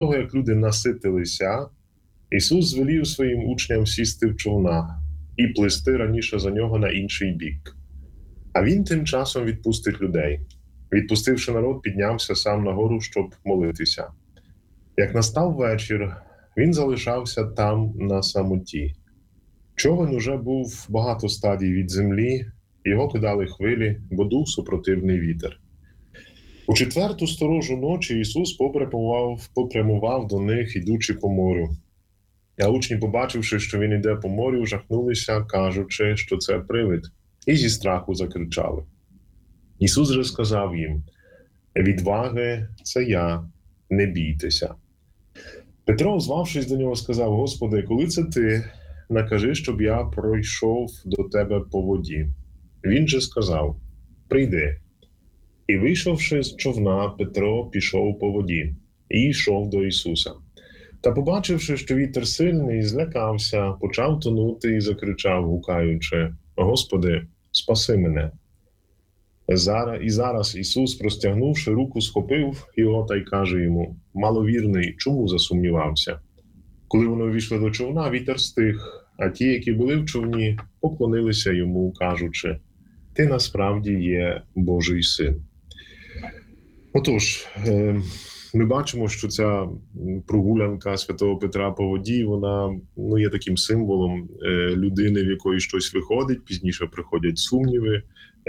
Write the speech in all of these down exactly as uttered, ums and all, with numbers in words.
того, як люди наситилися, Ісус звелів своїм учням сісти в човна і плисти раніше за нього на інший бік. А він тим часом відпустить людей. Відпустивши народ, піднявся сам на гору, щоб молитися. Як настав вечір, він залишався там на самоті. Човен уже був багато стадій від землі, його кидали хвилі, бо дув супротивний вітер. У четверту сторожу ночі Ісус попрямував, попрямував до них, ідучи по морю. А учні, побачивши, що він іде по морю, жахнулися, кажучи, що це привид, і зі страху закричали. Ісус же сказав їм: «Відваги, це я, не бійтеся». Петро, озвавшись до нього, сказав: «Господи, коли це ти, накажи, щоб я пройшов до тебе по воді». Він же сказав: «Прийди». І, вийшовши з човна, Петро пішов по воді і йшов до Ісуса. Та, побачивши, що вітер сильний, злякався, почав тонути і закричав, гукаючи: «Господи, спаси мене!» І зараз Ісус, простягнувши руку, схопив його та й каже йому: «Маловірний, чому засумнівався?» Коли вони увійшли до човна, вітер стих, а ті, які були в човні, поклонилися йому, кажучи: «Ти насправді є Божий син». Отож, ми бачимо, що ця прогулянка святого Петра по воді, вона ну, є таким символом людини, в якої щось виходить, пізніше приходять сумніви,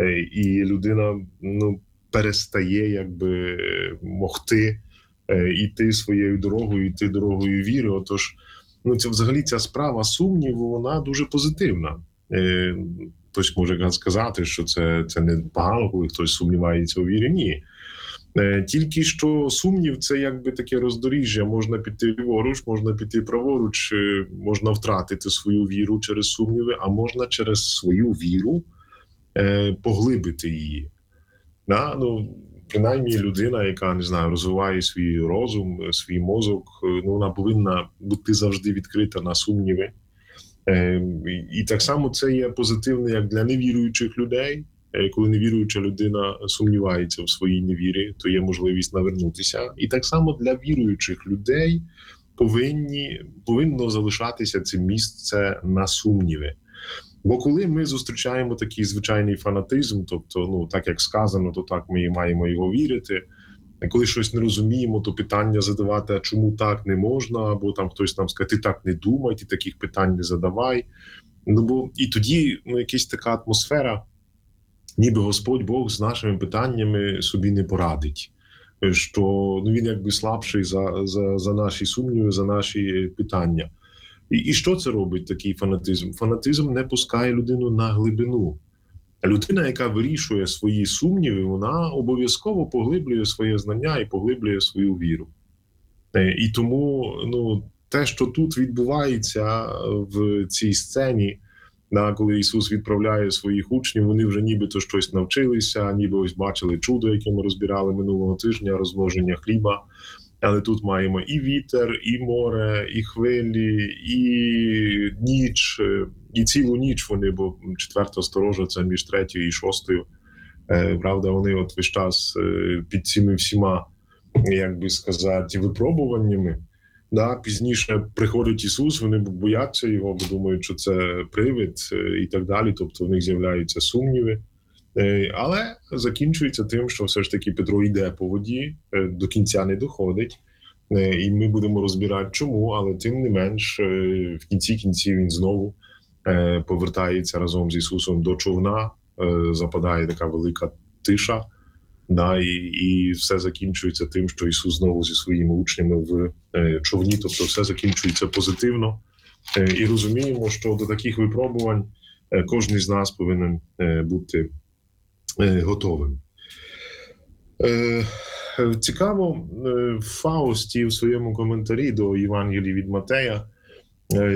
і людина ну, перестає якби могти йти своєю дорогою, йти дорогою віри. Отож, ну, це взагалі ця справа сумніву, вона дуже позитивна. Хтось може сказати, що це, це не погано, коли хтось сумнівається у вірі. Ні. Тільки що сумнів – це якби таке роздоріжжя. Можна піти ліворуч, можна піти праворуч, можна втратити свою віру через сумніви, а можна через свою віру е, поглибити її. Да? Ну, принаймні людина, яка, не знаю, розвиває свій розум, свій мозок, ну, вона повинна бути завжди відкрита на сумніви. Е, і так само це є позитивно як для невіруючих людей. Коли невіруюча людина сумнівається в своїй невірі, то є можливість навернутися. І так само для віруючих людей повинні, повинно залишатися це місце на сумніви. Бо коли ми зустрічаємо такий звичайний фанатизм, тобто, ну, так як сказано, то так ми і маємо його вірити. Коли щось не розуміємо, то питання задавати, а чому так не можна, або там хтось нам скаже, ти так не думай, ти таких питань не задавай. Ну, бо і тоді ну, якась така атмосфера, ніби Господь Бог з нашими питаннями собі не порадить, що ну, він якби слабший за, за, за наші сумніви, за наші питання. І, і що це робить такий фанатизм? Фанатизм не пускає людину на глибину. Людина, яка вирішує свої сумніви, вона обов'язково поглиблює своє знання і поглиблює свою віру. І тому ну, те, що тут відбувається в цій сцені, Да, коли Ісус відправляє своїх учнів, вони вже нібито щось навчилися, ніби ось бачили чудо, яке ми розбирали минулого тижня, розложення хліба. Але тут маємо і вітер, і море, і хвилі, і ніч, і цілу ніч вони, бо четверта сторожа – це між третьою і шостою. Правда, вони от весь час під цими всіма, як би сказати, випробуваннями. Да, пізніше приходить Ісус, вони бояться його, бо думають, що це привид і так далі, тобто в них з'являються сумніви. Але закінчується тим, що все ж таки Петро йде по воді, до кінця не доходить, і ми будемо розбирати чому, але тим не менш в кінці кінців він знову повертається разом з Ісусом до човна, западає така велика тиша. Да, і, і все закінчується тим, що Ісус знову зі своїми учнями в е, човні, тобто все закінчується позитивно. Е, і розуміємо, що до таких випробувань е, кожен з нас повинен е, бути е, готовим. Е, цікаво, е, Фаусті в своєму коментарі до Євангелії від Матея е,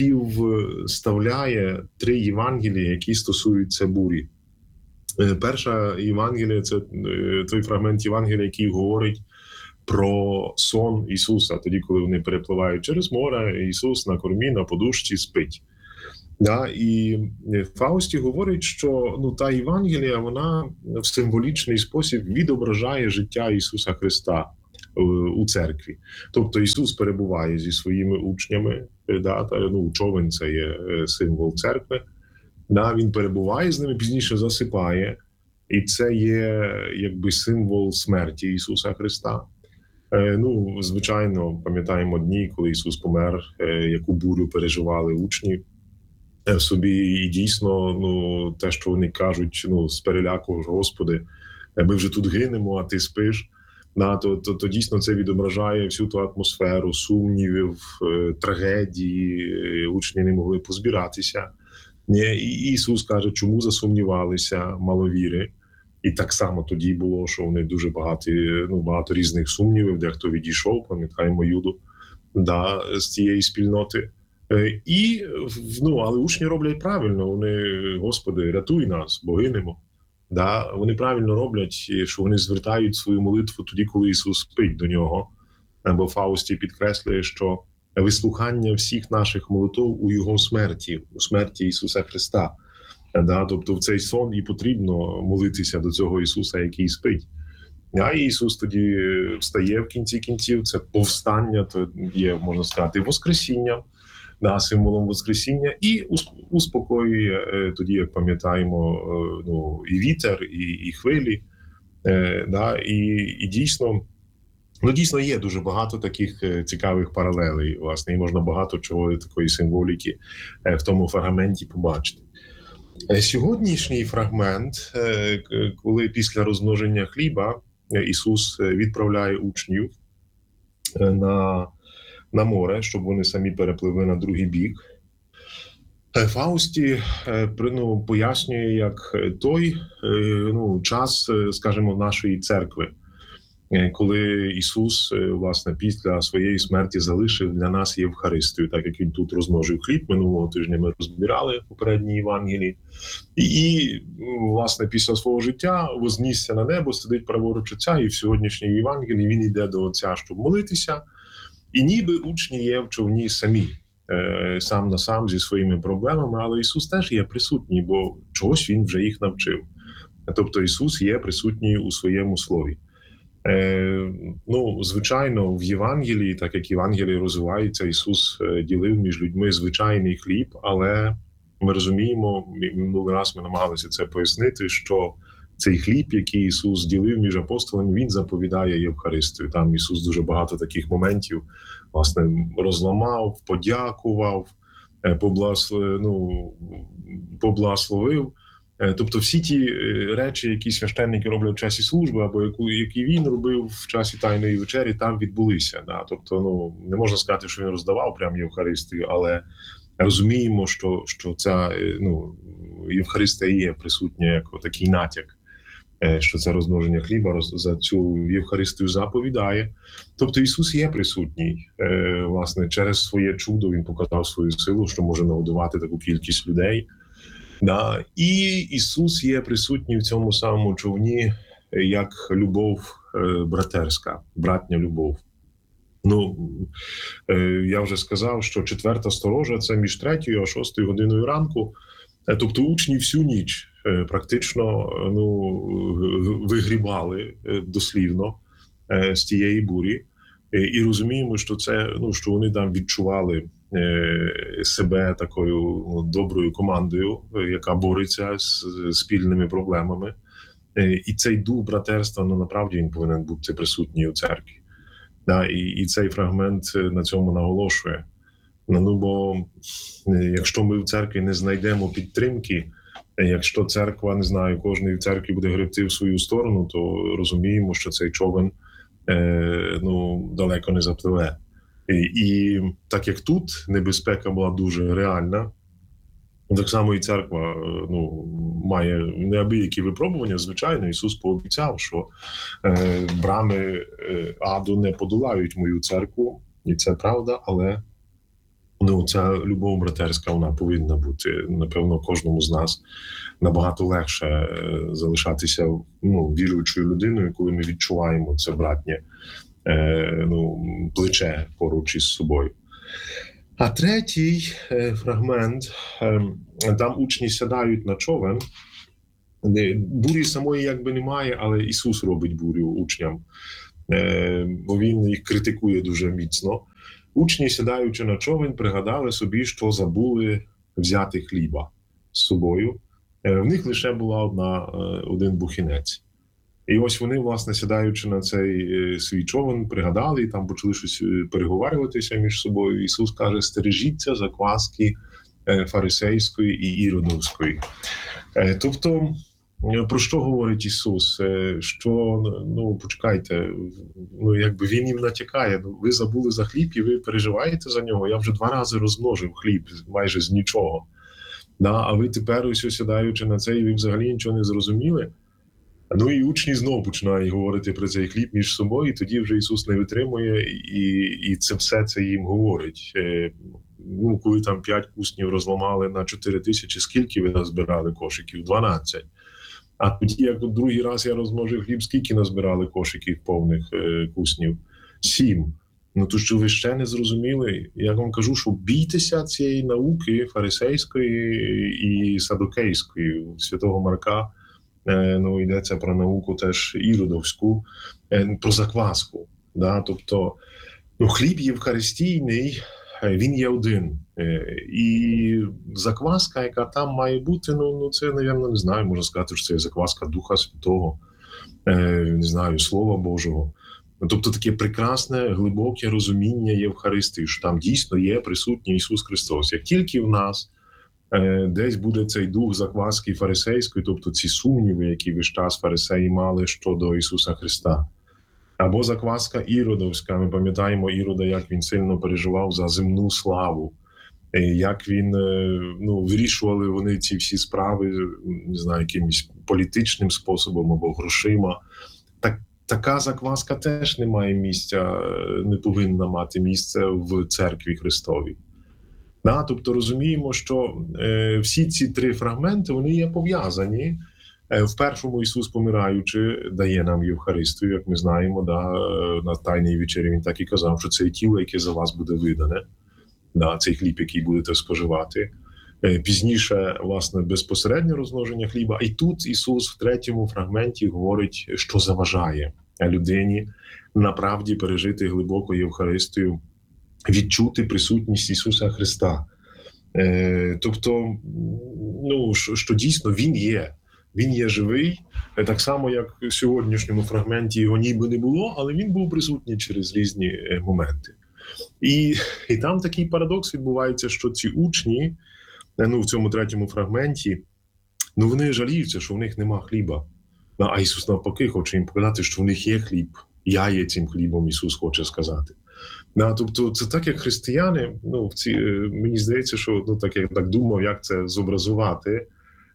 співставляє три Євангелії, які стосуються бурі. Перша Євангелія – це той фрагмент Євангелія, який говорить про сон Ісуса. Тоді, коли вони перепливають через море, Ісус на кормі, на подушці спить. Да? І Фаусті говорить, що ну, та Євангелія, вона в символічний спосіб відображає життя Ісуса Христа. у церкві. Тобто Ісус перебуває зі своїми учнями, да, та, ну, човен – це є символ церкви, да, він перебуває з ними, пізніше засипає, і це є якби символ смерті Ісуса Христа. Ну, звичайно, пам'ятаємо дні, коли Ісус помер, яку бурю переживали учні в собі, і дійсно, ну, те, що вони кажуть, ну, з переляку: Господи, ми вже тут гинемо, а ти спиш. Да, то, то, то дійсно це відображає всю ту атмосферу сумнівів, трагедії, учні не могли позбиратися. І Ісус каже, чому засумнівалися маловіри. І так само тоді було, що вони дуже багато, ну, багато різних сумнівів, дехто відійшов, пам'ятаємо Юду, да, з цієї спільноти. І, ну, але учні роблять правильно, вони: Господи, рятуй нас, бо гинемо. Да, вони правильно роблять, що вони звертають свою молитву тоді, коли Ісус спить до нього. Бо Фаусті підкреслює, що вислухання всіх наших молитв у Його смерті, у смерті Ісуса Христа. Да, тобто в цей сон і потрібно молитися до цього Ісуса, який спить. А Ісус тоді встає в кінці кінців, це повстання, то є, можна сказати, воскресіння, да, символом воскресіння, і успокоює тоді, як пам'ятаємо, ну, і вітер, і, і хвилі. Да, і, і дійсно, ну, дійсно є дуже багато таких цікавих паралелей, власне, і можна багато чого, такої символіки в тому фрагменті побачити. Сьогоднішній фрагмент, коли після розмноження хліба Ісус відправляє учнів на, на море, щоб вони самі перепливли на другий бік, Фаусті, ну, пояснює, як той, ну, час, скажімо, нашої церкви, коли Ісус, власне, після своєї смерті залишив для нас Євхаристію, так як Він тут розмножив хліб. Минулого тижня ми розбирали попередні Євангелії. І, і, власне, після свого життя вознісся на небо, сидить праворуч Отця, і в сьогоднішній Євангелії Він йде до Отця, щоб молитися. І ніби учні є в човні самі, сам на сам зі своїми проблемами, але Ісус теж є присутній, бо чогось Він вже їх навчив. Тобто Ісус є присутній у своєму слові. Е, ну, звичайно, в Євангелії, так як Євангеліє розвивається, Ісус ділив між людьми звичайний хліб, але ми розуміємо, минулий раз ми намагалися це пояснити, що цей хліб, який Ісус ділив між апостолами, Він заповідає Євхаристію. Там Ісус дуже багато таких моментів, власне, розламав, подякував, поблагословив, ну, поблагословив. Тобто всі ті речі, які священники роблять в часі служби, або яку, які він робив в часі Тайної вечері, там відбулися. Да? Тобто, ну, не можна сказати, що він роздавав прямо Євхаристію, але розуміємо, що, що ця, ну, Євхаристія є присутня як такий натяк, що це розмноження хліба за цю Євхаристію заповідає. Тобто Ісус є присутній. Власне, через своє чудо Він показав свою силу, що може нагодувати таку кількість людей. Да. І Ісус є присутній в цьому самому човні як любов братерська, братня любов. Ну, я вже сказав, що четверта сторожа – це між третьою а шостою годиною ранку. Тобто учні всю ніч практично, ну, вигрібали дослівно з тієї бурі. І розуміємо, що це, ну, що вони там відчували себе такою доброю командою, яка бореться з спільними проблемами. І цей дух братерства, ну, направді він повинен бути присутній у церкві. Да, і, і цей фрагмент на цьому наголошує. Ну, бо якщо ми в церкві не знайдемо підтримки, якщо церква, не знаю, кожен в церкві буде гребти в свою сторону, то розуміємо, що цей човен, е, ну, далеко не запливе. І, і так як тут небезпека була дуже реальна, так само і церква, ну, має неабиякі випробування. Звичайно, Ісус пообіцяв, що е, брами е, аду не подолають мою церкву, і це правда, але, ну, ця любов братерська, вона повинна бути, напевно, кожному з нас набагато легше е, залишатися, ну, віруючою людиною, коли ми відчуваємо це братнє е, ну, плече поруч із собою. А третій е, фрагмент, е, там учні сядають на човен, бурі самої якби немає, але Ісус робить бурю учням. бо він їх критикує дуже міцно. Учні, сідаючи на човен, пригадали собі, що забули взяти хліба з собою. В них лише була одна, один бухінець. І ось вони, власне, сідаючи на цей свій човен, пригадали і там почали щось переговарюватися між собою. Ісус каже: стережіться закваски фарисейської і іродовської. Тобто, про що говорить Ісус? Що, ну, почекайте, ну, якби він їм натякає, ну, ви забули за хліб і ви переживаєте за нього. Я вже два рази розмножив хліб майже з нічого. Да? А ви тепер, ось сідаючи на це, і ви взагалі нічого не зрозуміли. Ну і учні знову починають говорити про цей хліб між собою, і тоді вже Ісус не витримує, і, і це все це їм говорить. Ну, коли там п'ять куснів розламали на чотири тисячі, скільки ви назбирали кошиків? дванадцять. А тоді, як другий раз я розмножив хліб, скільки назбирали кошиків повних е, куснів? Сім. Ну, то що ви ще не зрозуміли? Я вам кажу, що бійтеся цієї науки фарисейської і садукейської. У Святого Марка е, ну, йдеться про науку теж іродовську, е, про закваску. Да? Тобто, ну, хліб євхаристійний, він є один. І закваска, яка там має бути, ну, ну це, напевно, не знаю, можна сказати, що це закваска Духа Святого, не знаю, Слова Божого. Тобто таке прекрасне, глибоке розуміння Євхаристії, що там дійсно є присутній Ісус Христос. Як тільки в нас десь буде цей дух закваски фарисейської, тобто ці сумніви, які весь час фарисеї мали щодо Ісуса Христа, або закваска іродовська. Ми пам'ятаємо Ірода, як він сильно переживав за земну славу, як він, ну, вирішували вони ці всі справи, не знаю, якимось політичним способом або грошима. Так, така закваска теж не має місця, не повинна мати місце в церкві Христовій. Да, тобто розуміємо, що е, всі ці три фрагменти, вони є пов'язані. В першому Ісус, помираючи, дає нам Євхаристію, як ми знаємо, да, на Тайній вечері він так і казав, що це тіло, яке за вас буде видане, да, цей хліб, який будете споживати. Пізніше, власне, безпосереднє розмноження хліба. І тут Ісус в третьому фрагменті говорить, що заважає людині направді пережити глибоку Євхаристію, відчути присутність Ісуса Христа. Тобто, ну, що, що дійсно Він є. Він є живий, так само, як в сьогоднішньому фрагменті його ніби не було, але він був присутній через різні моменти. І, і там такий парадокс відбувається, що ці учні, ну, в цьому третьому фрагменті, ну, вони жаліються, що в них нема хліба. А Ісус навпаки хоче їм показати, що в них є хліб. Я є цим хлібом, Ісус хоче сказати. Да, тобто це так, як християни, ну, в ці, мені здається, що, ну, так, я так думав, як це зобразувати.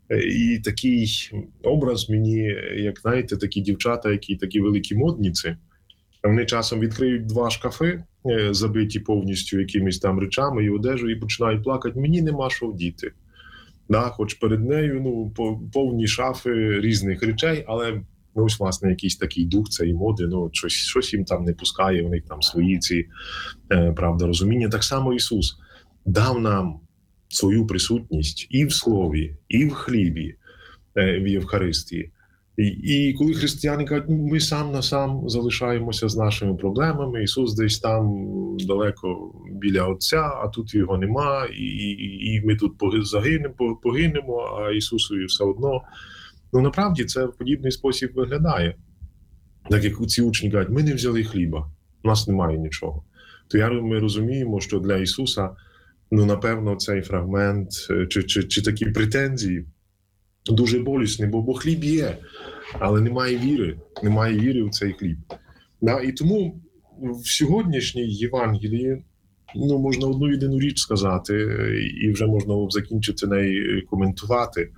І такий образ мені, як, знаєте, такі дівчата, які такі великі модниці, вони часом відкриють два шкафи, забиті повністю якимись там речами і одежею, і починають плакати: мені нема що вдіти. Да, хоч перед нею, ну, повні шафи різних речей, але, ну, ось, власне, якийсь такий дух цієї моди, ну, щось, щось їм там не пускає, у них там свої ці, е, правда, розуміння. Так само Ісус дав нам свою присутність і в слові, і в хлібі, в Євхаристії. І, і коли християни кажуть, ну, ми сам на сам залишаємося з нашими проблемами, Ісус десь там далеко біля Отця, а тут його нема, і, і, і ми тут загинемо, погинемо, а Ісусові все одно. Ну, направді, це в подібний спосіб виглядає. Так як ці учні кажуть, ми не взяли хліба, у нас немає нічого. То я, ми розуміємо, що для Ісуса, ну, напевно, цей фрагмент чи, чи, чи такі претензії дуже болісні, бо, бо хліб є, але немає віри, немає віри в цей хліб. Да, і тому в сьогоднішній Євангелії, ну, можна одну єдину річ сказати, і вже можна закінчити неї коментувати,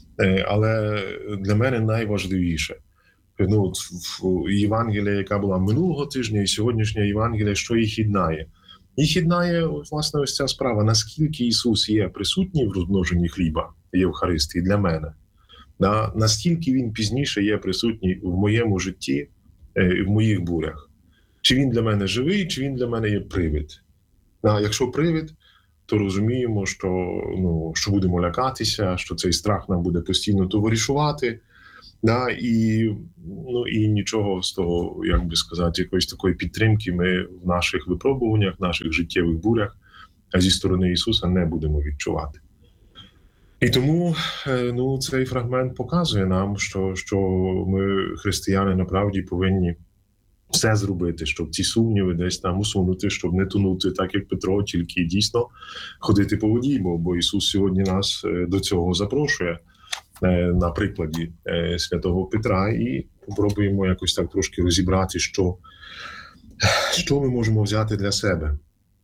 але для мене найважливіше, ну, в Євангелія, яка була минулого тижня, і сьогоднішня Євангелія, що їх єднає? Їх єднає, власне, ось ця справа, наскільки Ісус є присутній в розмноженні хліба Євхаристії для мене, да? Настільки Він пізніше є присутній в моєму житті, в моїх бурях. Чи Він для мене живий, чи Він для мене є привид. Да? Якщо привид, то розуміємо, що, ну, що будемо лякатися, що цей страх нам буде постійно товаришувати. Да, і, ну, і нічого з того, як би сказати, якоїсь такої підтримки ми в наших випробуваннях, наших життєвих бурях зі сторони Ісуса не будемо відчувати. І тому ну, цей фрагмент показує нам, що, що ми, християни, направді повинні все зробити, щоб ці сумніви десь там усунути, щоб не тонути, так як Петро, тільки дійсно ходити по воді, бо, бо Ісус сьогодні нас до цього запрошує на прикладі святого Петра, і попробуємо якось так трошки розібрати, що, що ми можемо взяти для себе.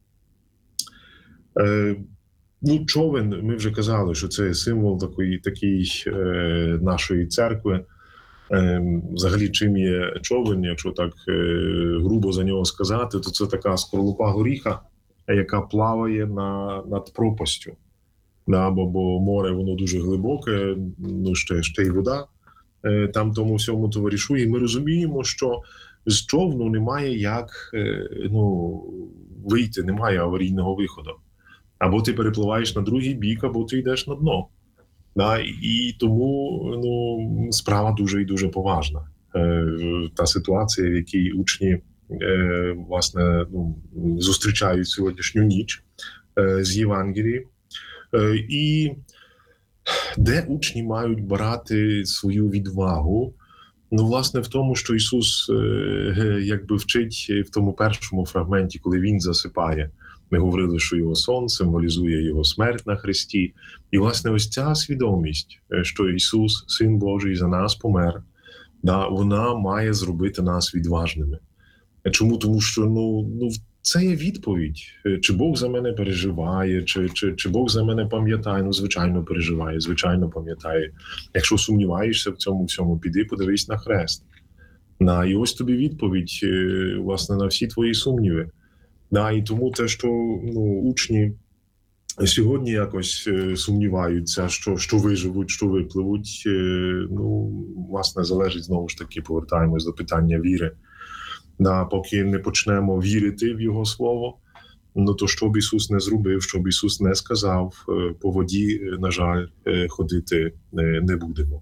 Ну, човен, ми вже казали, що це символ такої, такий е, нашої церкви. Е, взагалі, чим є човен, якщо так е, грубо за нього сказати, то це така скорлупа горіха, яка плаває на, над пропастю. Да, бо, бо море, воно дуже глибоке, ну, ще, ще й вода е, там тому всьому товаришує. І ми розуміємо, що з човну немає як е, ну, вийти, немає аварійного виходу. Або ти перепливаєш на другий бік, або ти йдеш на дно. Да? І тому ну, справа дуже і дуже поважна. Е, та ситуація, в якій учні е, власне, ну, зустрічають сьогоднішню ніч е, з Євангелії. Е, і де учні мають брати свою відвагу? Ну, власне, в тому, що Ісус е, якби вчить в тому першому фрагменті, коли Він засипає. Ми говорили, що його сон символізує його смерть на хресті. І, власне, ось ця свідомість, що Ісус, Син Божий, за нас помер, да, вона має зробити нас відважними. Чому? Тому що ну, ну, це є відповідь. Чи Бог за мене переживає, чи, чи, чи Бог за мене пам'ятає? Ну, звичайно, переживає, звичайно, пам'ятає. Якщо сумніваєшся в цьому всьому, піди, подивись на хрест. Да, і ось тобі відповідь, власне, на всі твої сумніви. Да, і тому те, що ну, учні сьогодні якось сумніваються, що, що виживуть, що випливуть, ну, власне, залежить, знову ж таки, повертаємось до питання віри. Да, поки не почнемо вірити в Його Слово, ну, то що б Ісус не зробив, що б Ісус не сказав, по воді, на жаль, ходити не будемо.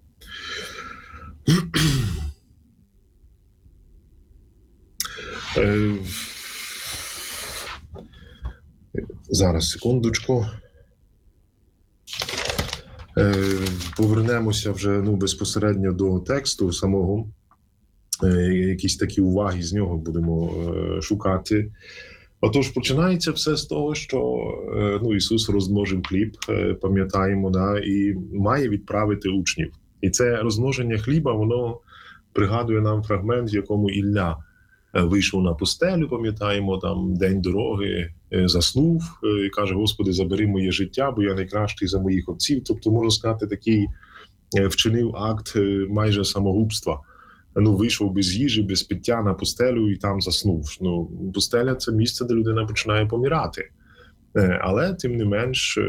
Зараз, секундочку. Е, повернемося вже ну, безпосередньо до тексту самого. Е, якісь такі уваги з нього будемо е, шукати. Отож, починається все з того, що е, ну, Ісус розмножив хліб, е, пам'ятаємо, да, і має відправити учнів. І це розмноження хліба, воно пригадує нам фрагмент, в якому Ілля вийшов на пустелю, пам'ятаємо, там день дороги, заснув і каже: Господи, забери моє життя, бо я найкращий за моїх отців. Тобто, можна сказати, такий вчинив акт майже самогубства. Ну, вийшов без їжі, без пиття на пустелю і там заснув. Ну, пустеля – це місце, де людина починає помирати. Але, тим не менш,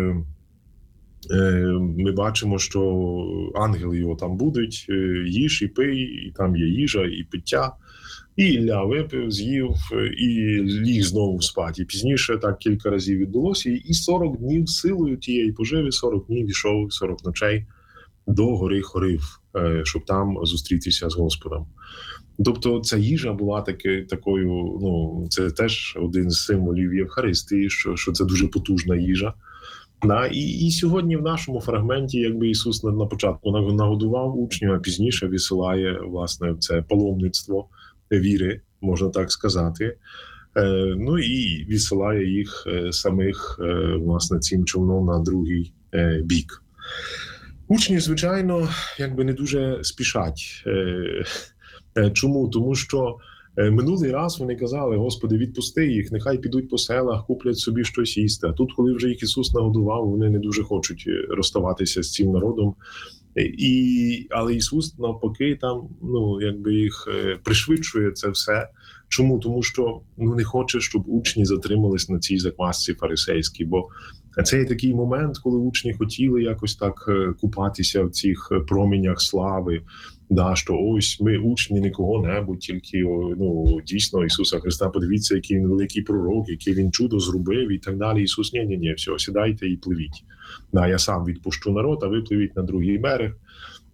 ми бачимо, що ангели його там будуть, їж і пий, і там є їжа, і пиття. І Ілля випив, з'їв, і ліг знову спати. І пізніше так кілька разів відбулося. І сорок днів силою тієї поживи, сорок днів йшов, сорок ночей до гори Хорив, щоб там зустрітися з Господом. Тобто ця їжа була таки, такою, ну, це теж один з символів Євхаристії, що, що це дуже потужна їжа. Да, і, і сьогодні в нашому фрагменті, якби Ісус на, на початку нагодував учнів, а пізніше висилає, власне, це паломництво віри, можна так сказати. Е, ну і відсилає їх е, самих, е, власне, цим човном на другий е, бік. Учні, звичайно, якби не дуже спішать. Е, е, чому? Тому що е, минулий раз вони казали: Господи, відпусти їх, нехай підуть по селах, куплять собі щось їсти. А тут, коли вже їх Ісус нагодував, вони не дуже хочуть розставатися з цим народом. І, але Ісус, навпаки, там, ну, якби їх е, пришвидшує це все. Чому? Тому що ну, не хоче, щоб учні затримались на цій заквасці фарисейській. Бо це є такий момент, коли учні хотіли якось так купатися в цих променях слави, да, що ось ми учні не кого-небудь, тільки ну, дійсно Ісуса Христа. Подивіться, який він великий пророк, який він чудо зробив і так далі. Ісус: ні-ні-ні, все, сідайте і пливіть. Да, я сам відпущу народ, а ви пливіть на другий берег.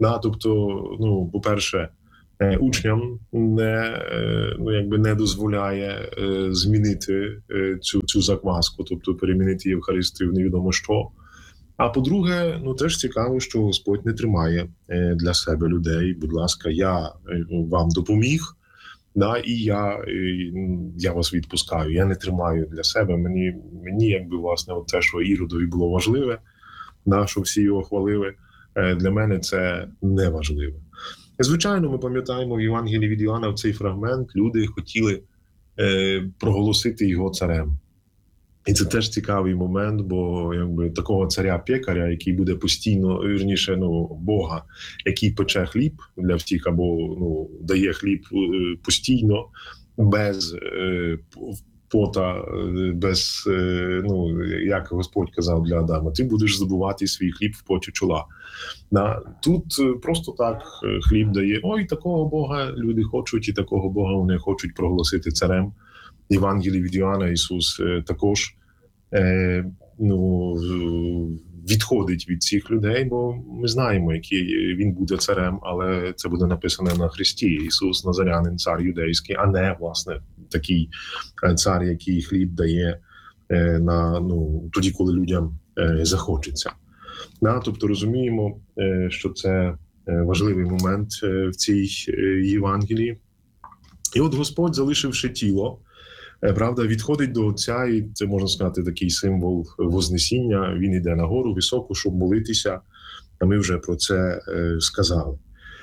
Да, тобто, ну, по-перше, учням не, ну, якби не дозволяє змінити цю, цю закваску, тобто перемінити Євхаристію в невідомо що. А по-друге, ну теж цікаво, що Господь не тримає для себе людей. Будь ласка, я вам допоміг, да, і я, і я вас відпускаю. Я не тримаю для себе. Мені, мені якби, власне, от те, що Іродові було важливе, да, що всі його хвалили, для мене це не важливо. Звичайно, ми пам'ятаємо в Євангелії від Іоанна в цей фрагмент, люди хотіли е, проголосити його царем. І це теж цікавий момент, бо якби такого царя-пекаря, який буде постійно, вірніше, ну, Бога, який пече хліб для всіх, або ну, дає хліб е, постійно, без е, пота, без, е, ну, як Господь казав для Адама, ти будеш здобувати свій хліб в поті чола. Да? Тут просто так хліб дає, ой, такого Бога люди хочуть, і такого Бога вони хочуть проголосити царем. Євангелії від Іоанна Ісус е, також е, ну, відходить від цих людей, бо ми знаємо, який він буде царем, але це буде написано на Христі. Ісус Назарянин, цар юдейський, а не, власне, такий цар, який хліб дає е, на, ну, тоді, коли людям е, захочеться. Да, тобто розуміємо, е, що це важливий момент е, в цій е, Євангелії. І от Господь, залишивши тіло, правда, відходить до Отця, і це, можна сказати, такий символ Вознесіння. Він йде на гору високу, щоб молитися, а ми вже про це сказали.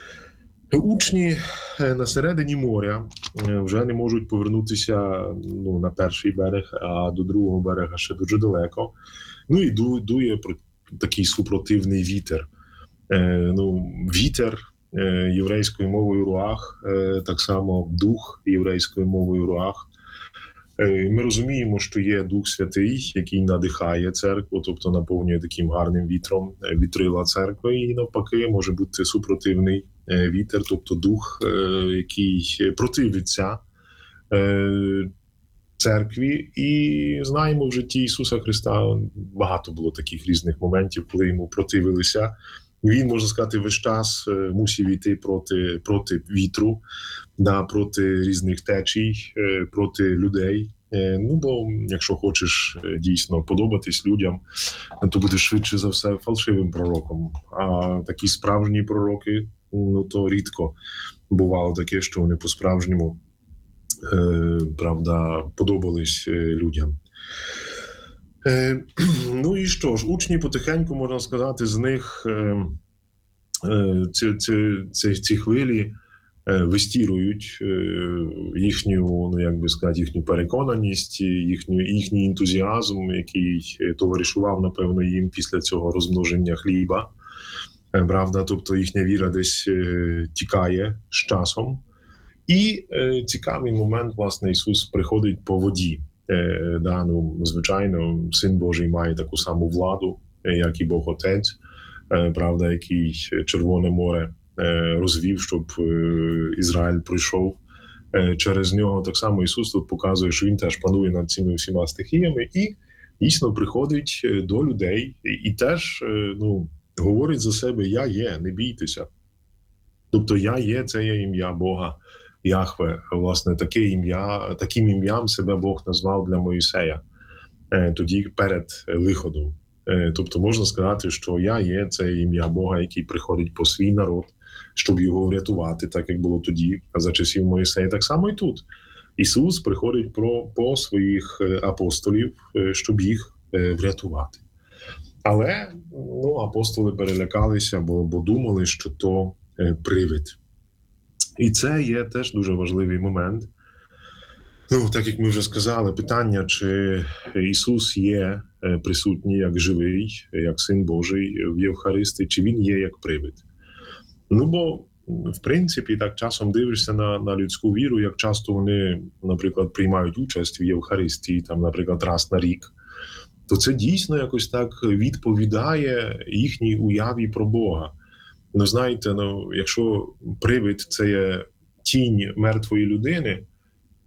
Учні на середині моря вже не можуть повернутися, ну, на перший берег, а до другого берега ще дуже далеко. Ну і дує такий супротивний вітер. Ну, вітер єврейською мовою руах, так само дух єврейською мовою руах. Ми розуміємо, що є Дух Святий, який надихає церкву, тобто наповнює таким гарним вітром вітрила церкви, і навпаки може бути супротивний вітер, тобто дух, який противиться церкві. І знаємо, в житті Ісуса Христа багато було таких різних моментів, коли йому противилися. Він, можна сказати, весь час мусив йти проти, проти вітру, да, проти різних течій, проти людей. Ну, бо якщо хочеш дійсно подобатись людям, то будеш швидше за все фальшивим пророком. А такі справжні пророки, ну, то рідко бувало таке, що вони по-справжньому, правда, подобались людям. Ну і що ж, учні потихеньку, можна сказати, з них ці, ці, ці, ці хвилі вистірують їхню, ну, як би сказати, їхню переконаність, їхню, їхній ентузіазм, який товаришував, напевно, їм після цього розмноження хліба. Правда, тобто їхня віра десь тікає з часом. І цікавий момент, власне, Ісус приходить по воді. Да, ну, звичайно, Син Божий має таку саму владу, як і Бог Отець, правда, який Червоне море розвів, щоб Ізраїль пройшов через нього. Так само Ісус тут показує, що Він теж панує над цими всіма стихіями і дійсно приходить до людей і теж, ну, говорить за себе: «Я є, не бійтеся». Тобто «Я є» – це є ім'я Бога Яхве. Власне, таке ім'я, таким ім'ям себе Бог назвав для Моїсея тоді перед виходом. Тобто можна сказати, що «Я є» – це ім'я Бога, який приходить по свій народ, щоб його врятувати, так як було тоді, за часів Моїсея. Так само і тут. Ісус приходить про, по своїх апостолів, щоб їх врятувати. Але, ну, апостоли перелякалися, бо, бо думали, що то привид. І це є теж дуже важливий момент. Ну, так як ми вже сказали, питання, чи Ісус є присутній як живий, як Син Божий в Євхаристії, чи Він є як привид. Ну, бо, в принципі, так часом дивишся на, на людську віру, як часто вони, наприклад, приймають участь в Євхаристії, там, наприклад, раз на рік, то це дійсно якось так відповідає їхній уяві про Бога. Ну, знаєте, ну, якщо привид – це є тінь мертвої людини,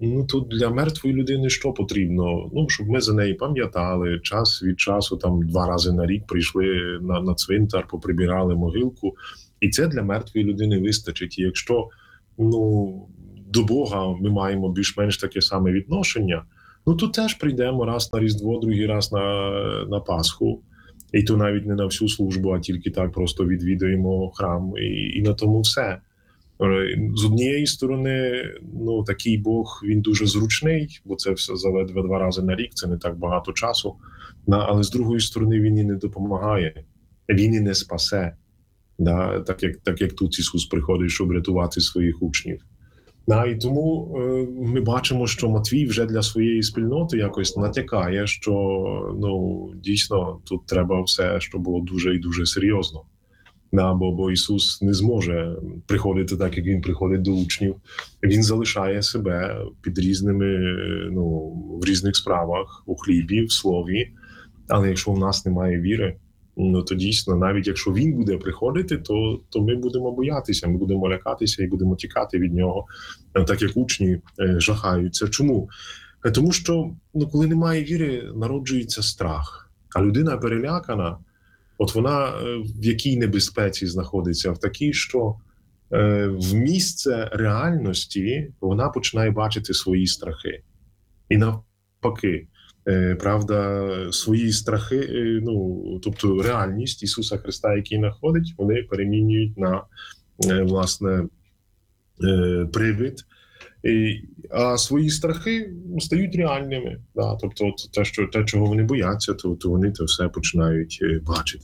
Ну, тут для мертвої людини що потрібно? Ну, щоб ми за неї пам'ятали, час від часу, там два рази на рік прийшли на, на цвинтар, поприбирали могилку. І це для мертвої людини вистачить. І якщо, ну, до Бога ми маємо більш-менш таке саме відношення, ну, то теж прийдемо раз на Різдво, другий раз на, на Пасху. І то навіть не на всю службу, а тільки так просто відвідаємо храм. І, і на тому все. З однієї сторони, ну, такий Бог, він дуже зручний, бо це все заледве два рази на рік, це не так багато часу. Але з другої сторони, він і не допомагає, він і не спасе. Да? Так, як, так як тут Ісус приходить, щоб рятувати своїх учнів. Да? І тому е, ми бачимо, що Матвій вже для своєї спільноти якось натякає, що, ну, дійсно тут треба все, щоб було дуже і дуже серйозно. Да, бо, бо Ісус не зможе приходити так, як Він приходить до учнів. Він залишає себе під різними, ну, в різних справах, у хлібі, в слові. Але якщо в нас немає віри, ну, то дійсно, навіть якщо Він буде приходити, то, то ми будемо боятися, ми будемо лякатися і будемо тікати від Нього, так як учні жахаються. Чому? Тому що, ну, коли немає віри, народжується страх. А людина перелякана, от вона в якій небезпеці знаходиться? В такій, що е, в місце реальності вона починає бачити свої страхи. І навпаки, е, правда, свої страхи, е, ну, тобто реальність Ісуса Христа, який знаходить, вони перемінюють на, е, власне, е, привид. І, а свої страхи стають реальними. Да? Тобто от те, що, те, чого вони бояться, то, то вони це все починають бачити.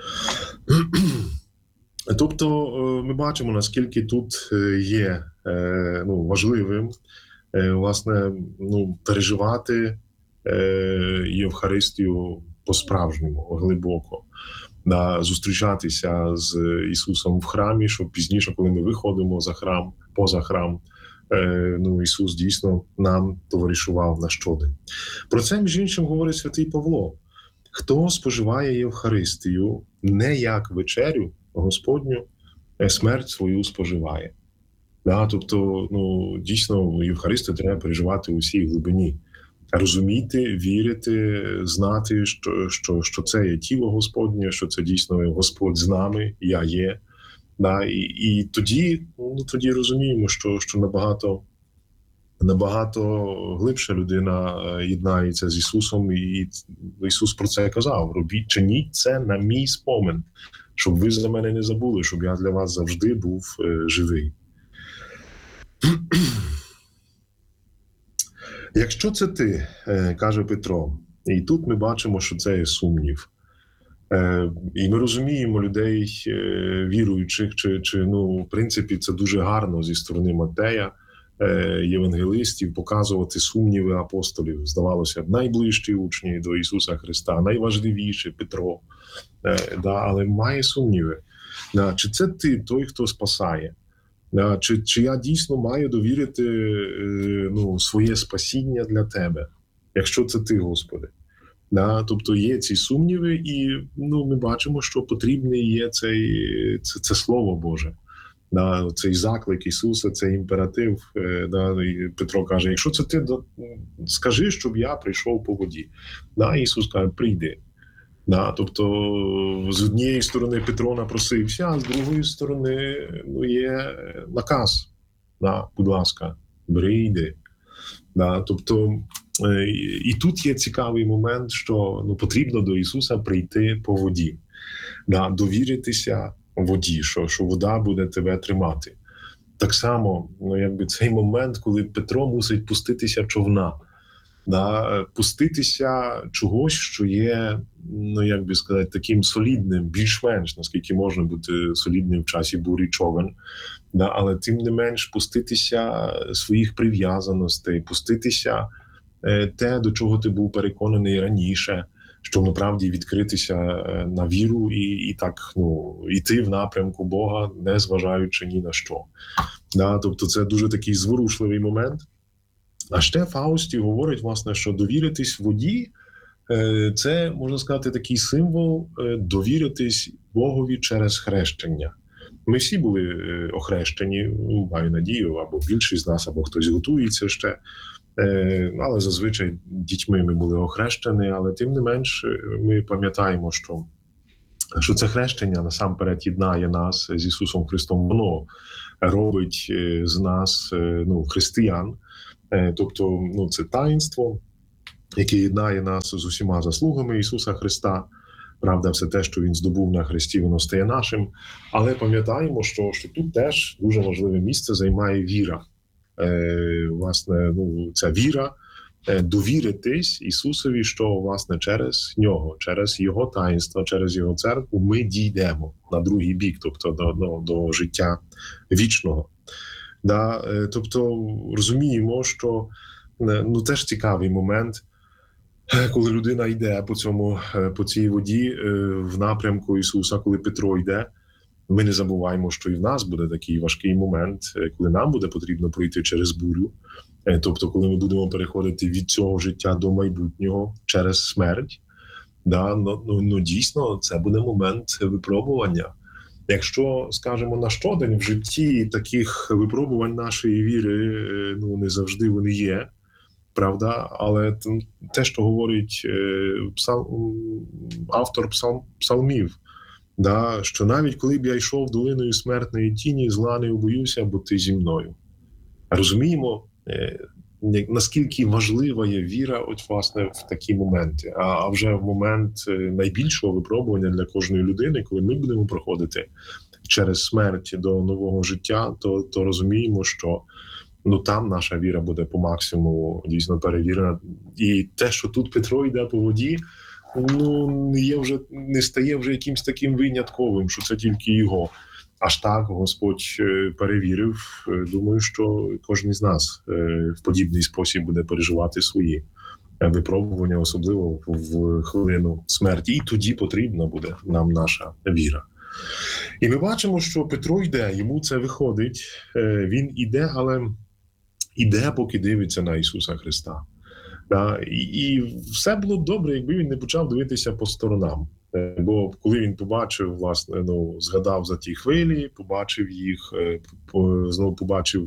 Тобто ми бачимо, наскільки тут є, ну, важливим, власне, ну, переживати Євхаристію по-справжньому, глибоко. Да, зустрічатися з Ісусом в храмі, щоб пізніше, коли ми виходимо за храм, поза храм, ну, Ісус дійсно нам товаришував на щодень. Про це, між іншим, говорить святий Павло. Хто споживає Євхаристію не як вечерю Господню, смерть свою споживає. Да, тобто, ну, дійсно, Євхаристію треба переживати у всій глибині. Розуміти, вірити, знати, що, що, що це є тіло Господнє, що це дійсно Господь з нами, я є. Да, і, і тоді, ну, тоді розуміємо, що, що набагато, набагато глибше людина єднається з Ісусом, і Ісус про це казав: робіть, чиніть це на мій спомин, щоб ви за мене не забули, щоб я для вас завжди був е, живий. Якщо це ти, е, каже Петро, і тут ми бачимо, що це є сумнів. І ми розуміємо людей віруючих, чи, чи ну, в принципі, це дуже гарно зі сторони Матея, євангелистів, показувати сумніви апостолів. Здавалося б, найближчі учні до Ісуса Христа, найважливіші Петро, да, але має сумніви. Да, чи це ти той, хто спасає? Да, чи, чи я дійсно маю довірити, ну, своє спасіння для тебе, якщо це ти, Господи? Да, тобто є ці сумніви, і, ну, ми бачимо, що потрібний є цей, це, це Слово Боже. Да, цей заклик Ісуса, цей імператив. Да, і Петро каже: якщо це ти, скажи, щоб я прийшов по воді. Да, Ісус каже: прийди. Да, тобто, з однієї сторони Петро напросився, а з другої сторони, ну, є наказ. Да, будь ласка, бери, йди. Да, тобто, і тут є цікавий момент, що, ну, потрібно до Ісуса прийти по воді, да, довіритися воді, що, що вода буде тебе тримати. Так само, ну, якби цей момент, коли Петро мусить пуститися човна, да, пуститися чогось, що є, ну, як би сказати, таким солідним, більш-менш, наскільки можна бути солідним в часі бурі човен, да, але тим не менш пуститися своїх прив'язаностей, пуститися те, до чого ти був переконаний раніше, щоб насправді відкритися на віру і, і так, ну, йти в напрямку Бога, не зважаючи ні на що. Да, тобто це дуже такий зворушливий момент. А ще Фаусті говорить, власне, що довіритись воді – це, можна сказати, такий символ довіритись Богові через хрещення. Ми всі були охрещені, маю надію, або більшість з нас, або хтось готується ще. Але зазвичай дітьми ми були охрещені, але тим не менш ми пам'ятаємо, що, що це хрещення насамперед єднає нас з Ісусом Христом. Воно робить з нас, ну, християн. Тобто, ну, це таїнство, яке єднає нас з усіма заслугами Ісуса Христа. Правда, все те, що Він здобув на хресті, воно стає нашим. Але пам'ятаємо, що, що тут теж дуже важливе місце займає віра. Е, власне, ну, ця віра, е, довіритись Ісусові, що, власне, через Нього, через Його таїнство, через Його церкву ми дійдемо на другий бік, тобто до, до, до життя вічного. Да? Е, тобто розуміємо, що е, ну, теж цікавий момент, коли людина йде по цьому, по цій воді в напрямку Ісуса, коли Петро йде, ми не забуваємо, що і в нас буде такий важкий момент, коли нам буде потрібно пройти через бурю. Тобто, коли ми будемо переходити від цього життя до майбутнього через смерть, да, ну, ну, ну дійсно, це буде момент випробування. Якщо, скажімо, на щодень в житті таких випробувань нашої віри, ну, не завжди вони є, правда, але те, що говорить псал... автор псал... псалмів, да, що навіть коли б я йшов долиною смертної тіні, зла не боюся, бо ти зі мною. Розуміємо, наскільки важлива є віра от, власне, в такі моменти. А, а вже в момент найбільшого випробування для кожної людини, коли ми будемо проходити через смерть до нового життя, то, то розуміємо, що ну там наша віра буде по максимуму дійсно перевірена. І те, що тут Петро йде по воді, ну не є вже, не стає вже якимсь таким винятковим, що це тільки його. Аж так Господь перевірив. Думаю, що кожен з нас в подібний спосіб буде переживати свої випробування, особливо в хвилину смерті. І тоді потрібна буде нам наша віра. І ми бачимо, що Петро йде, йому це виходить. Він іде, але іде, поки дивиться на Ісуса Христа. Да? І, і все було б добре, якби він не почав дивитися по сторонам. Бо коли він побачив, власне, ну, згадав за ті хвилі, побачив їх, по, знову побачив,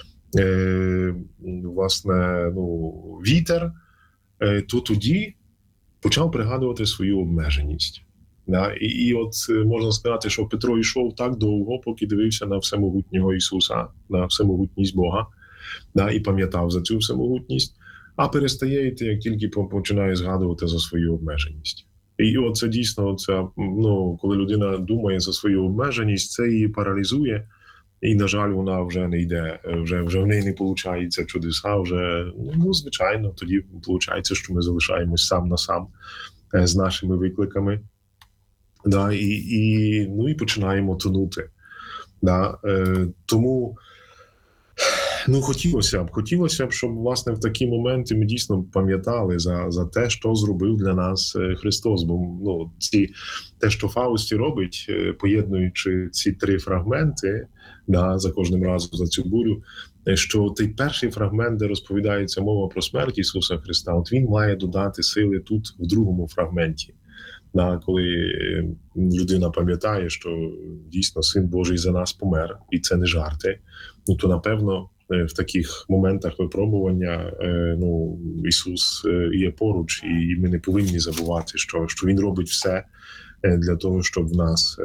е, власне, ну, вітер, е, то тоді почав пригадувати свою обмеженість. Да? І, і от можна сказати, що Петро йшов так довго, поки дивився на всемогутнього Ісуса, на всемогутність Бога, да? І пам'ятав за цю всемогутність, а перестає йти, як тільки починає згадувати за свою обмеженість. І от це дійсно, це, ну, коли людина думає за свою обмеженість, це її паралізує, і, на жаль, вона вже не йде, вже, вже в неї не виходить чудеса, вже, ну, звичайно, тоді виходить, що ми залишаємось сам на сам з нашими викликами, да, і, і, ну, і починаємо тонути. Да. Е, тому Ну, хотілося б, хотілося б, щоб, власне, в такі моменти ми дійсно пам'ятали за, за те, що зробив для нас Христос. Бо, ну, ці, те, що Фаусті робить, поєднуючи ці три фрагменти, да, за кожним разом за цю бурю, що той перший фрагмент, де розповідається мова про смерть Ісуса Христа, от він має додати сили тут, в другому фрагменті. Да, коли людина пам'ятає, що дійсно Син Божий за нас помер, і це не жарти, ну, то, напевно, в таких моментах випробування, ну, Ісус є поруч, і ми не повинні забувати, що, що Він робить все для того, щоб в нас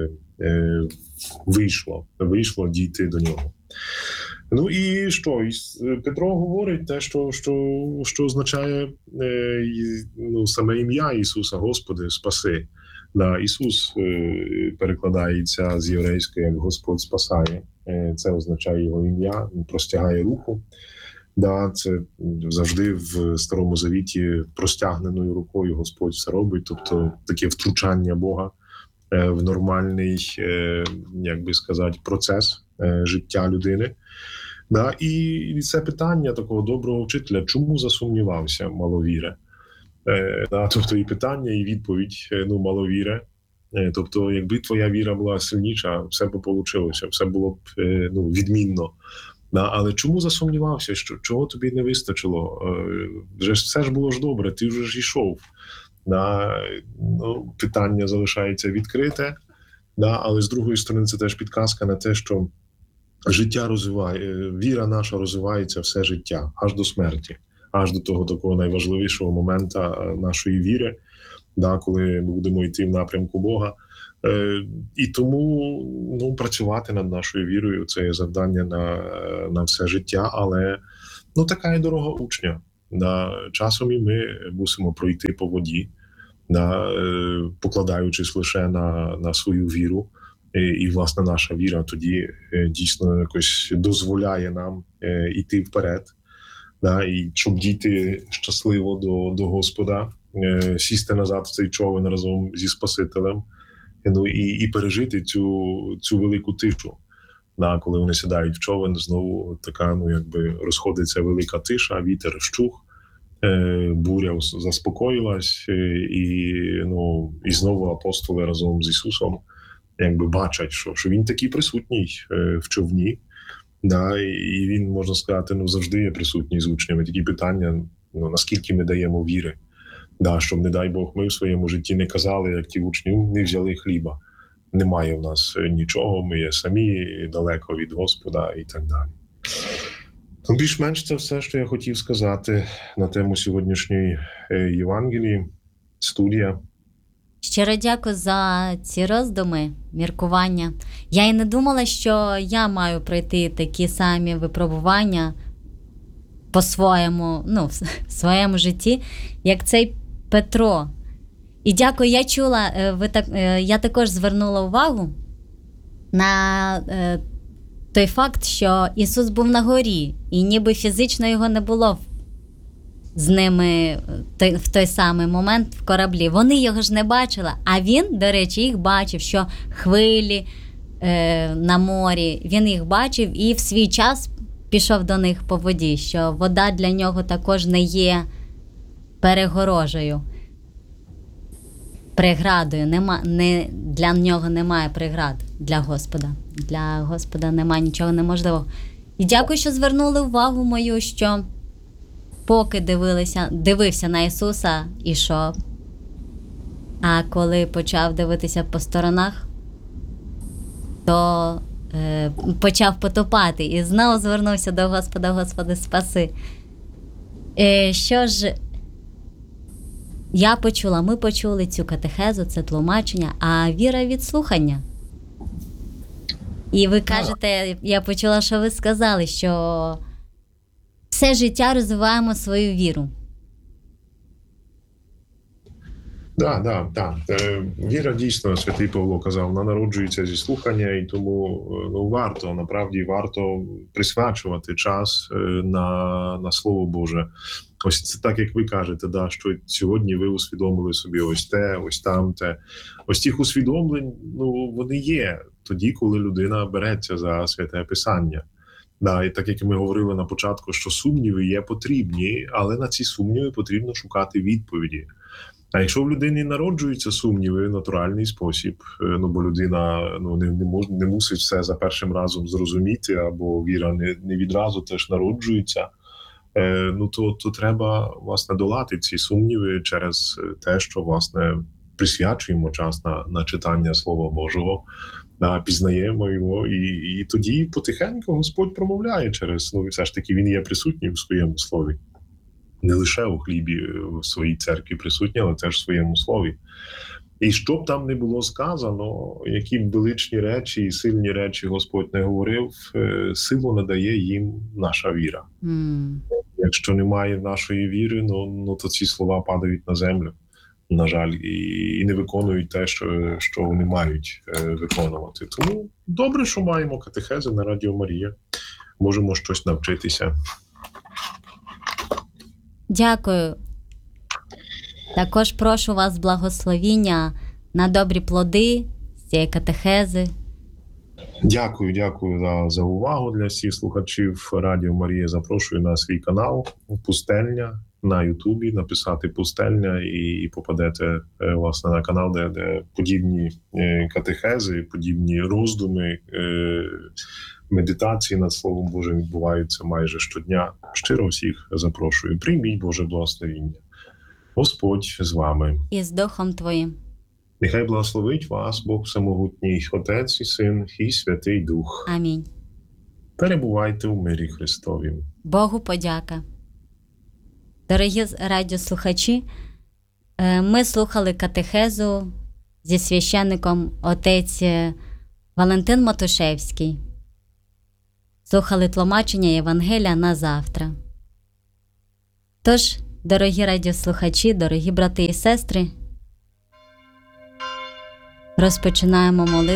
вийшло, вийшло дійти до Нього. Ну і що? Петро говорить те, що, що, що означає, ну, саме ім'я Ісуса, Господи, спаси. Да, Ісус перекладається з єврейської як Господь спасає. Це означає його ім'я, він простягає руку. Да, це завжди в Старому Завіті простягненою рукою Господь все робить, тобто таке втручання Бога в нормальний, як би сказати, процес життя людини. Да, і це питання такого доброго вчителя, чому засумнівався маловіре? Да, тобто і питання, і відповідь, ну, маловіре. Тобто, якби твоя віра була сильніша, все б получилося, все було б, ну, відмінно. Да, але чому засумнівався, що чого тобі не вистачило? Вже все ж було ж добре, ти вже ж йшов. Да, ну, питання залишається відкрите. Да? Але з другої сторони це теж підказка на те, що життя розвиває, віра наша розвивається все життя, аж до смерті, аж до того такого найважливішого моменту нашої віри, да, коли ми будемо йти в напрямку Бога. Е, і тому ну, працювати над нашою вірою – це є завдання на, на все життя, але ну, така є дорога учня. Да. Часом і ми мусимо пройти по воді, да, е, покладаючись лише на, на свою віру. І, і, власне, наша віра тоді е, дійсно якось дозволяє нам е, йти вперед, да, і щоб дійти щасливо до, до Господа, е, сісти назад в цей човен разом зі Спасителем, ну, і, і пережити цю, цю велику тишу. Да, коли вони сідають в човен, знову така, ну, якби розходиться велика тиша, вітер вщух, е, буря заспокоїлась, е, і, ну, і знову апостоли разом з Ісусом якби бачать, що, що він такий присутній е, в човні, да, і він, можна сказати, ну, завжди є присутній з учнями. Такі питання, ну, наскільки ми даємо віри, да, щоб, не дай Бог, ми в своєму житті не казали, як ті учні, не взяли хліба. Немає в нас нічого, ми є самі, далеко від Господа і так далі. Ну, більш-менш це все, що я хотів сказати на тему сьогоднішньої Євангелії. Студія. Щиро дякую за ці роздуми, міркування. Я і не думала, що я маю пройти такі самі випробування по своєму, ну, в своєму житті, як цей Петро. І дякую, я чула, ви так, я також звернула увагу на е, той факт, що Ісус був на горі, і ніби фізично його не було з ними той, в той самий момент в кораблі. Вони його ж не бачили, а він, до речі, їх бачив, що хвилі е, на морі, він їх бачив і в свій час пішов до них по воді, що вода для нього також не є перегорожею, преградою. Нема, не, для нього немає преград, для Господа. Для Господа немає нічого неможливого. І дякую, що звернули увагу мою, що поки дивилися, дивився на Ісуса, ішов. А коли почав дивитися по сторонах, то е, почав потопати. І знову звернувся до Господа: Господи, спаси. Е, що ж, я почула, ми почули цю катехезу, це тлумачення, а віра від слухання. І ви кажете, я почула, що ви сказали, що все життя розвиваємо свою віру. Так, так, так. Віра дійсно, святий Павло казав, вона народжується зі слухання, і тому ну, варто, направді варто присвячувати час на, на Слово Боже. Ось це так, як ви кажете, да, що сьогодні ви усвідомили собі ось те, ось там те. Ось тих усвідомлень, ну, вони є тоді, коли людина береться за Святе Писання. Да, і так, як ми говорили на початку, що сумніви є потрібні, але на ці сумніви потрібно шукати відповіді. А якщо в людині народжуються сумніви в натуральний спосіб, ну бо людина ну, не, не, мож, не мусить все за першим разом зрозуміти, або віра не, не відразу теж народжується, е, ну то, то треба, власне, долати ці сумніви через те, що, власне, присвячуємо час на, на читання Слова Божого, да, пізнаємо його, і, і тоді потихеньку Господь промовляє через, ну, все ж таки, Він є присутній у своєму слові. Не лише у хлібі в своїй церкві присутній, але теж в своєму слові. І що б там не було сказано, які б величні речі і сильні речі Господь не говорив, силу надає їм наша віра. Mm. Якщо немає нашої віри, ну, ну то ці слова падають на землю, на жаль, і, і не виконують те, що, що вони мають е, виконувати. Тому добре, що маємо катехези на Радіо Марія. Можемо щось навчитися. Дякую. Також прошу вас благословіння на добрі плоди з цієї катехези. Дякую, дякую за, за увагу для всіх слухачів Радіо Марія. Запрошую на свій канал «Пустельня» на Ютубі, написати «Пустельня» і, і попадете, власне, на канал, де, де подібні катехези, подібні роздуми, медитації над Словом Божим відбуваються майже щодня. Щиро всіх запрошую. Прийміть Боже благословіння. Господь з вами. І з Духом Твоїм. Нехай благословить вас Бог Всемогутній, Отець і Син, і Святий Дух. Амінь. Перебувайте у мирі Христовім. Богу подяка. Дорогі радіослухачі, е, ми слухали катехезу зі священником отець Валентин Матушевський. Слухали тлумачення Євангелія на завтра. Тож, дорогі радіослухачі, дорогі брати і сестри, розпочинаємо молитву.